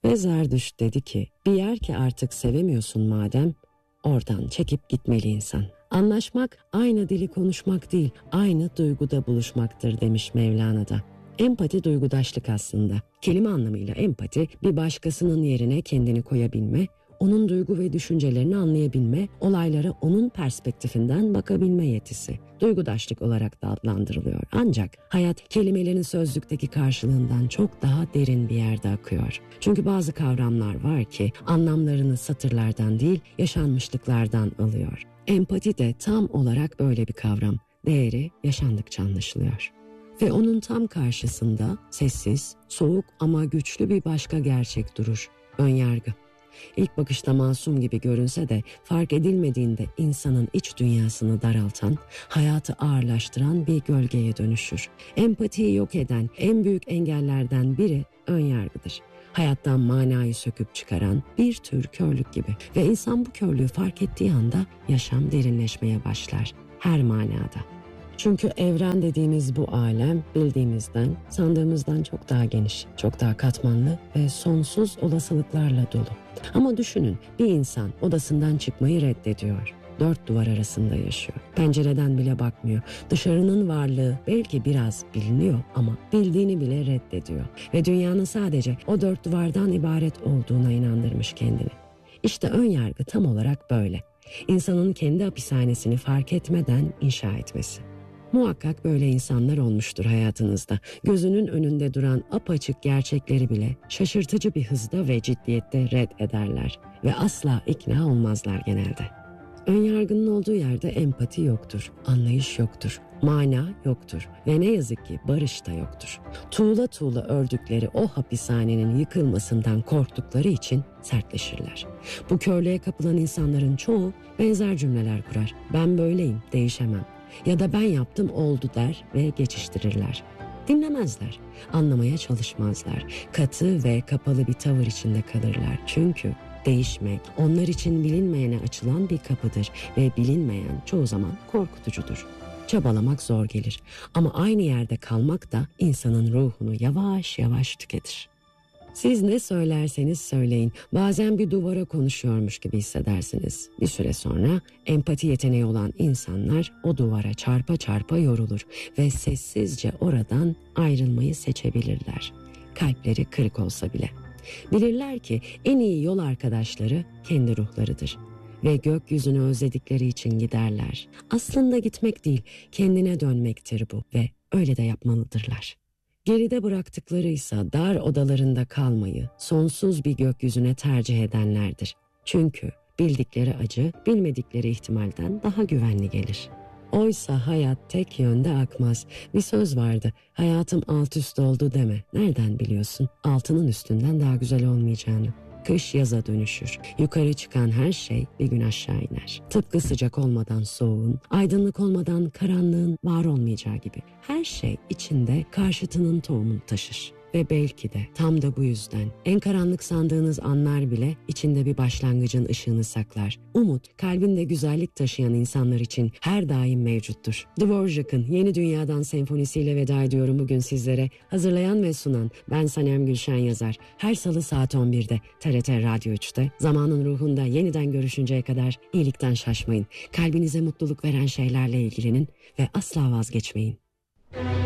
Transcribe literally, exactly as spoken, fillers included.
Ve Zerdüşt dedi ki, bir yer ki artık sevemiyorsun madem, oradan çekip gitmeli insan. Anlaşmak aynı dili konuşmak değil, aynı duyguda buluşmaktır demiş Mevlana da. Empati duygudaşlık aslında. Kelime anlamıyla empati, bir başkasının yerine kendini koyabilme, onun duygu ve düşüncelerini anlayabilme, olaylara onun perspektifinden bakabilme yetisi. Duygudaşlık olarak da adlandırılıyor. Ancak hayat kelimelerin sözlükteki karşılığından çok daha derin bir yerde akıyor. Çünkü bazı kavramlar var ki anlamlarını satırlardan değil, yaşanmışlıklardan alıyor. Empati de tam olarak böyle bir kavram. Değeri yaşandıkça anlaşılıyor. Ve onun tam karşısında sessiz, soğuk ama güçlü bir başka gerçek durur. Önyargı. İlk bakışta masum gibi görünse de fark edilmediğinde insanın iç dünyasını daraltan, hayatı ağırlaştıran bir gölgeye dönüşür. Empatiyi yok eden en büyük engellerden biri önyargıdır. Hayattan manayı söküp çıkaran bir tür körlük gibi. Ve insan bu körlüğü fark ettiği anda yaşam derinleşmeye başlar. Her manada. Çünkü evren dediğimiz bu alem bildiğimizden, sandığımızdan çok daha geniş, çok daha katmanlı ve sonsuz olasılıklarla dolu. Ama düşünün, bir insan odasından çıkmayı reddediyor. Dört duvar arasında yaşıyor. Pencereden bile bakmıyor. Dışarının varlığı belki biraz biliniyor ama bildiğini bile reddediyor. Ve dünyanın sadece o dört duvardan ibaret olduğuna inandırmış kendini. İşte önyargı tam olarak böyle. İnsanın kendi hapishanesini fark etmeden inşa etmesi. Muhakkak böyle insanlar olmuştur hayatınızda. Gözünün önünde duran apaçık gerçekleri bile şaşırtıcı bir hızda ve ciddiyette red ederler ve asla ikna olmazlar genelde. Önyargının olduğu yerde empati yoktur, anlayış yoktur, mana yoktur ve ne yazık ki barış da yoktur. Tuğla tuğla ördükleri o hapishanenin yıkılmasından korktukları için sertleşirler. Bu körlüğe kapılan insanların çoğu benzer cümleler kurar. Ben böyleyim, değişemem. Ya da ben yaptım oldu der ve geçiştirirler. Dinlemezler, anlamaya çalışmazlar. Katı ve kapalı bir tavır içinde kalırlar. Çünkü değişmek onlar için bilinmeyene açılan bir kapıdır ve bilinmeyen çoğu zaman korkutucudur. Çabalamak zor gelir ama aynı yerde kalmak da insanın ruhunu yavaş yavaş tüketir. Siz ne söylerseniz söyleyin, bazen bir duvara konuşuyormuş gibi hissedersiniz. Bir süre sonra empati yeteneği olan insanlar o duvara çarpa çarpa yorulur ve sessizce oradan ayrılmayı seçebilirler. Kalpleri kırık olsa bile. Bilirler ki en iyi yol arkadaşları kendi ruhlarıdır. Ve gökyüzünü özledikleri için giderler. Aslında gitmek değil, kendine dönmektir bu ve öyle de yapmalıdırlar. Geride bıraktıklarıysa dar odalarında kalmayı sonsuz bir gökyüzüne tercih edenlerdir. Çünkü bildikleri acı bilmedikleri ihtimalden daha güvenli gelir. Oysa hayat tek yönde akmaz. Bir söz vardı, hayatım alt üst oldu deme. Nereden biliyorsun altının üstünden daha güzel olmayacağını? Kış yaza dönüşür. Yukarı çıkan her şey bir gün aşağı iner. Tıpkı sıcak olmadan soğuğun, aydınlık olmadan karanlığın var olmayacağı gibi. Her şey içinde karşıtının tohumunu taşır. Ve belki de tam da bu yüzden en karanlık sandığınız anlar bile içinde bir başlangıcın ışığını saklar. Umut, kalbinde güzellik taşıyan insanlar için her daim mevcuttur. Dvorak'ın Yeni Dünya'dan senfonisiyle veda ediyorum bugün sizlere. Hazırlayan ve sunan ben Sanem Gülşen Yazar. Her salı saat on birde T R T Radyo üçte Zamanın Ruhunda yeniden görüşünceye kadar iyilikten şaşmayın. Kalbinize mutluluk veren şeylerle ilgilenin ve asla vazgeçmeyin.